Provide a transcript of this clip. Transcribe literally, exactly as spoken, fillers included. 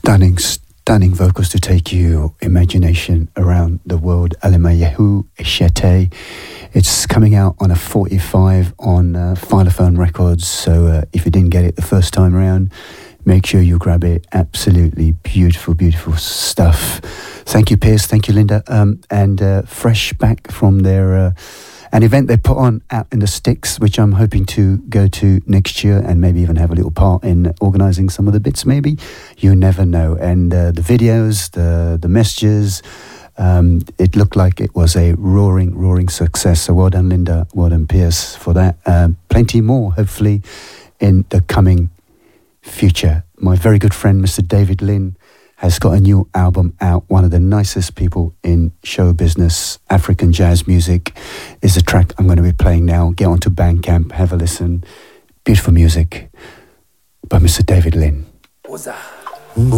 stunning, stunning vocals to take your imagination around the world. Alemayehu Eshete. It's coming out on a forty-five on uh, Philophone Records. So uh, if you didn't get it the first time around, make sure you grab it. Absolutely beautiful, beautiful stuff. Thank you, Piers. Thank you, Linda. Um, and uh, fresh back from their uh, an event they put on out in the sticks, which I'm hoping to go to next year and maybe even have a little part in organising some of the bits. Maybe you never know. And uh, the videos, the the messages. Um, it looked like it was a roaring, roaring success. So well done, Linda. Well done, Piers, for that. Um, plenty more, hopefully, in the coming future. My very good friend, Mister David Lynn, has got a new album out. One of the nicest people in show business, African jazz music, is the track I'm going to be playing now. Get onto Bandcamp, have a listen. Beautiful music by Mister David Lynn. Oza.